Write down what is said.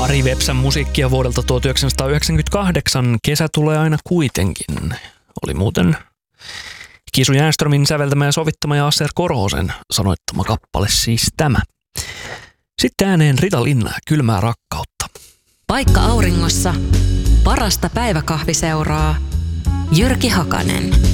Ari Vepsän musiikkia vuodelta 1998, Kesä tulee aina kuitenkin. Oli muuten Kisu Jänströmin säveltämä ja sovittama ja Asser Korhosen sanoittama kappale siis tämä. Sitten ääneen Rita Linna ja Kylmää rakkautta. Paikka auringossa, parasta päiväkahviseuraa, Jyrki Hakanen.